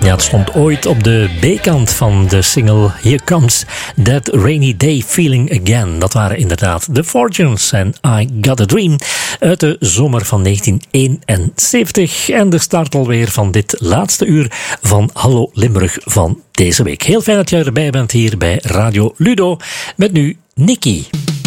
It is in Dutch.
Ja, het stond ooit op de B-kant van de single Here Comes That Rainy Day Feeling Again. Dat waren inderdaad The Fortunes en I Got a Dream uit de zomer van 1971. En de start alweer van dit laatste uur van Hallo Limburg van deze week. Heel fijn dat je erbij bent hier bij Radio Ludo. Met nu Nicky.